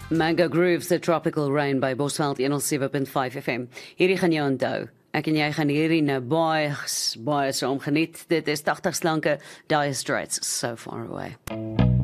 Mango Grooves, the Tropical Rain by Bosveld 107.5 FM. Hierdie gaan jy onthou. Ek en jy gaan hierdie nou baie saam geniet. Dit is 80 slanke Dire Straits, So Far Away.